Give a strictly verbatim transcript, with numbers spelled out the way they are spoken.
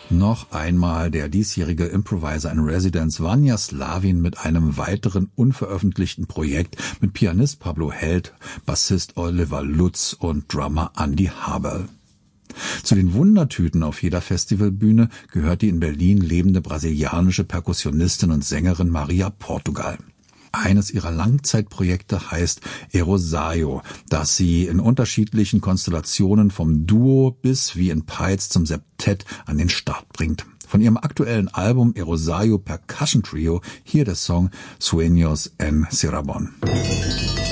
Noch einmal der diesjährige Improviser in Residence Vanja Slavin mit einem weiteren unveröffentlichten Projekt mit Pianist Pablo Held, Bassist Oliver Lutz und Drummer Andy Haberl. Zu den Wundertüten auf jeder Festivalbühne gehört die in Berlin lebende brasilianische Perkussionistin und Sängerin Maria Portugal. Eines ihrer Langzeitprojekte heißt Erosaio, das sie in unterschiedlichen Konstellationen vom Duo bis wie in Peitz zum Septett an den Start bringt. Von ihrem aktuellen Album Erosaio Percussion Trio hier der Song Sueños en Sirabón.